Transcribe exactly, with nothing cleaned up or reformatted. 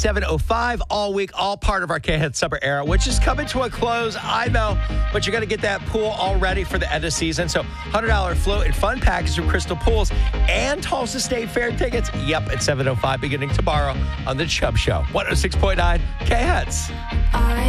seven oh five all week, all part of our K-Hit Summer Era, which is coming to a close. I know, but you're going to get that pool all ready for the end of season. So one hundred dollars float and fun package from Crystal Pools and Tulsa State Fair tickets. Yep, at seven oh five beginning tomorrow on The Chubb Show. one oh six point nine K-Hits.